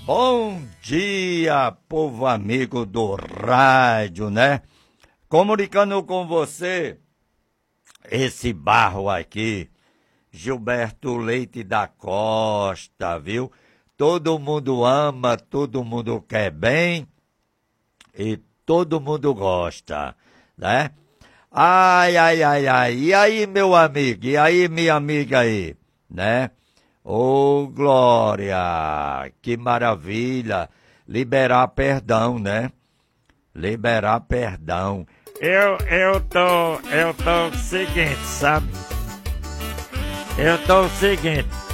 Bom dia, povo amigo do rádio, né? Comunicando com você, esse barro aqui, Gilberto Leite da Costa, viu? Todo mundo ama, todo mundo quer bem e todo mundo gosta, né? Ai, ai, ai, ai, e aí, meu amigo, e aí, minha amiga aí, né? Ô, Glória, que maravilha, liberar perdão, né? Liberar perdão. Eu tô o seguinte, sabe? Eu tô o seguinte,